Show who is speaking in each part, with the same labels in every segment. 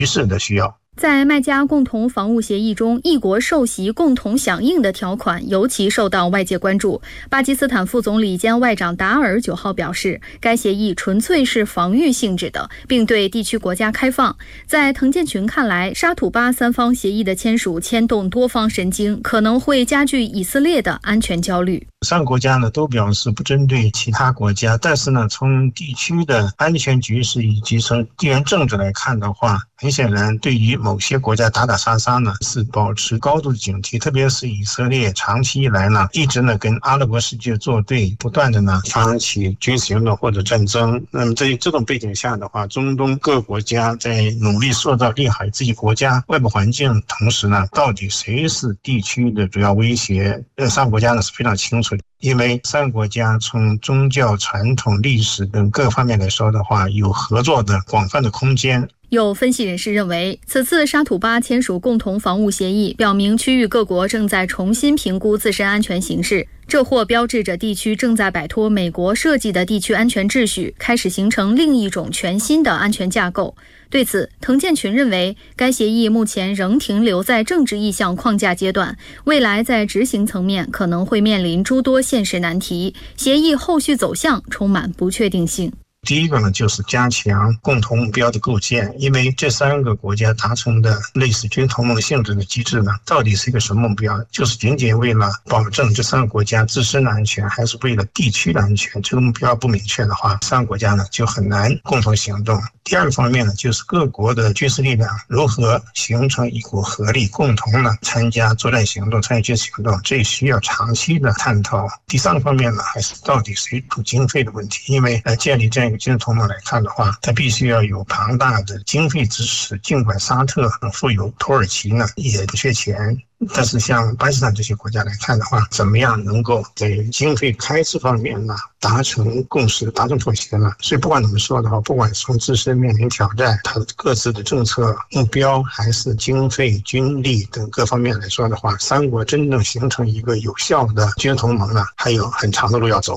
Speaker 1: 局势的需要。
Speaker 2: 在麦加共同防务协议中，一国受袭共同响应的条款尤其受到外界关注。巴基斯坦副总理兼外长达尔9号表示，该协议纯粹是防御性质的，并对地区国家开放。在滕建群看来，沙土巴三方协议的签署牵动多方神经，可能会加剧以色列的安全焦虑。
Speaker 1: 3个国家呢都表示不针对其他国家，但是呢，从地区的安全局势以及从地缘政治来看的话，很显然对于某些国家打打杀杀呢是保持高度的警惕，特别是以色列长期以来呢一直呢跟阿拉伯世界作对，不断的呢发生起军事行动或者战争。那么在这种背景下的话，中东各国家在努力塑造利好自己国家外部环境，同时呢，到底谁是地区的主要威胁？3个国家呢是非常清楚的。因为3个国家从宗教传统、历史等各方面来说的话，有合作的广泛的空间。
Speaker 2: 有分析人士认为，此次沙土巴签署共同防务协议，表明区域各国正在重新评估自身安全形势，这或标志着地区正在摆脱美国设计的地区安全秩序，开始形成另一种全新的安全架构。对此，滕建群认为，该协议目前仍停留在政治意向框架阶段，未来在执行层面可能会面临诸多现实难题，协议后续走向充满不确定性。
Speaker 1: 第一个呢，就是加强共同目标的构建，因为这3个国家达成的类似军同盟性质的机制呢，到底是一个什么目标？就是仅仅为了保证这3个国家自身的安全，还是为了地区的安全？这个目标不明确的话，3个国家呢就很难共同行动。第二个方面呢，就是各国的军事力量如何形成一股合力，共同呢参加作战行动、参与军事行动，这需要长期的探讨。第3个方面呢，还是到底谁出经费的问题，因为建立这样一个军事同盟来看的话，它必须要有庞大的经费支持。尽管沙特富有，土耳其呢也不缺钱，但是像巴基斯坦这些国家来看的话，怎么样能够在经费开支方面呢达成共识、达成妥协呢？所以不管怎么说的话，不管从自身面临挑战，它各自的政策目标还是经费、军力等各方面来说的话，3国真正形成一个有效的军事同盟呢，还有很长的路要走。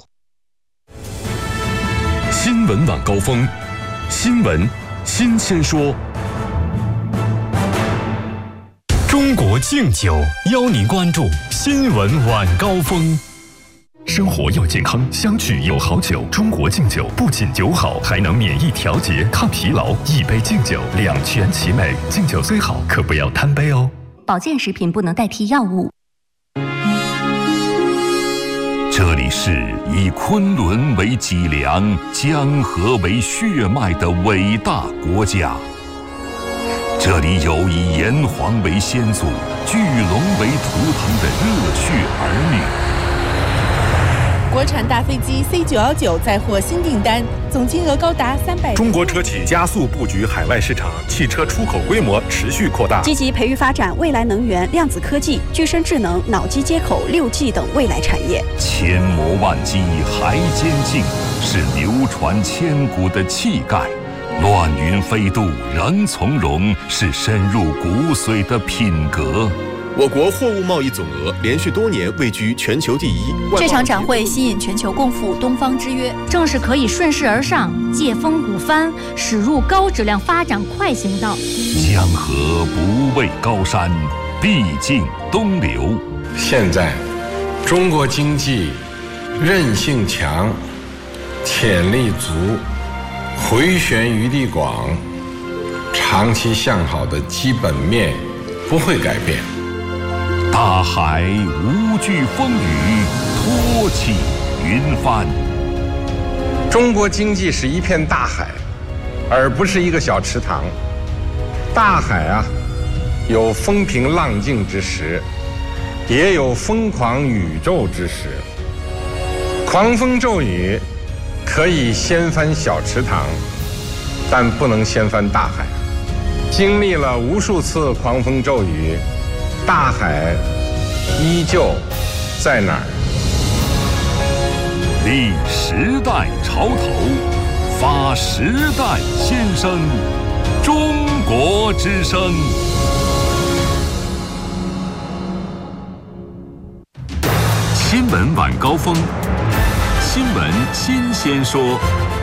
Speaker 3: 新闻晚高峰，新闻新鲜说。中国敬酒邀您关注新闻晚高峰。生活要健康，相聚有好酒。中国敬酒不仅酒好，还能免疫调节、抗疲劳。一杯敬酒，两全其美。敬酒虽好，可不要贪杯哦。
Speaker 4: 保健食品不能代替药物。
Speaker 5: 这里是以昆仑为脊梁、江河为血脉的伟大国家。这里有以炎黄为先祖、巨龙为图腾的热血儿女。
Speaker 6: 国产大飞机 C919 再获新订单，总金额高达300。
Speaker 7: 中国车企加速布局海外市场，汽车出口规模持续扩大，
Speaker 8: 积极培育发展未来能源、量子科技、具身智能、脑机接口、6G 等未来产业。
Speaker 5: 千磨万击还坚劲，是流传千古的气概；乱云飞渡仍从容，是深入骨髓的品格。
Speaker 9: 我国货物贸易总额连续多年位居全球第一。
Speaker 4: 这场展会吸引全球共赴东方之约，
Speaker 10: 正是可以顺势而上，借风鼓帆，驶入高质量发展快行道。
Speaker 5: 江河不畏高山，必经东流。
Speaker 11: 现在，中国经济韧性强，潜力足，回旋余地广，长期向好的基本面不会改变。
Speaker 5: 大海无惧风雨，托起云帆。
Speaker 11: 中国经济是一片大海，而不是一个小池塘。大海啊，有风平浪静之时，也有疯狂宇宙之时。狂风骤雨可以掀翻小池塘，但不能掀翻大海。经历了无数次狂风骤雨，大海依旧在哪儿？
Speaker 5: 立时代潮头，发时代先声，中国之声。新闻晚高峰，新闻新鲜说。